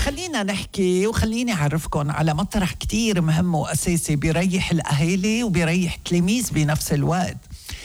خلينا نحكي وخليني أعرفكم على مطرح كتير مهم وأساسي بيريح الأهالي وبيريح التلاميذ بنفس الوقت.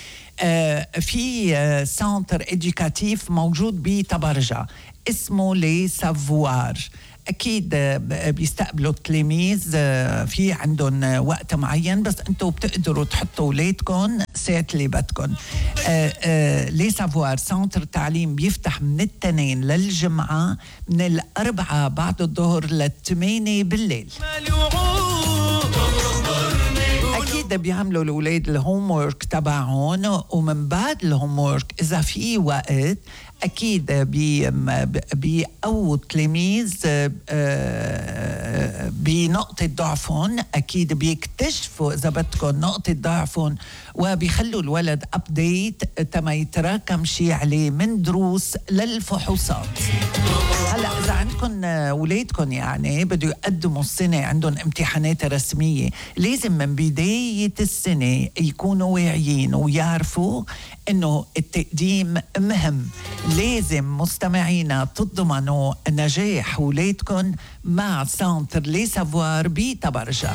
في سنتر إديوكاتيف موجود بطبرجة اسمه لي سافوار. أكيد بيستقبلوا التلاميذ في عندهم وقت معين، بس أنتوا بتقدروا تحطوا أولادكم ساعة اللي بدكم. لي سافوار سنتر تعليم بيفتح من الاثنين للجمعة من 4 بعد الظهر 8 بالليل. أكيد بيعملوا الأولاد الهوم وورك تبعهم، ومن بعد الهوم وورك إذا في وقت أكيد بيقووا التلاميذ بنقطة ضعفهم. أكيد بيكتشفوا إذا بدكم نقطة ضعفهم وبيخلوا الولد أبديت تما يتراكم شيء عليه من دروس للفحوصات. هلأ إذا عندكم أولادكم يعني بده يقدموا السنة عندهم امتحانات رسمية، لازم من بداية السنة يكونوا واعيين ويعرفوا إنه التقديم مهم. لازم مستمعينا تضمنوا نجاح أولادكم مع سنتر لي سافوار بطبرجة.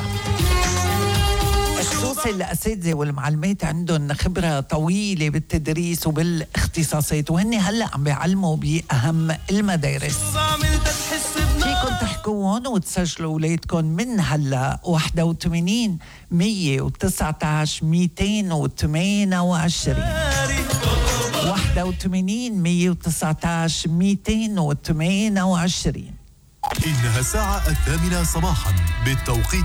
خصوصي الأساتذة والمعلمات عندهم خبرة طويلة بالتدريس وبالاختصاصات، وهن هلأ عم بيعلموا بأهم المدارس. فيكن تحكوهم وتسجلوا أولادكم من هلأ 81 119 228 81 119 228. إنها الساعة 8 صباحا بالتوقيت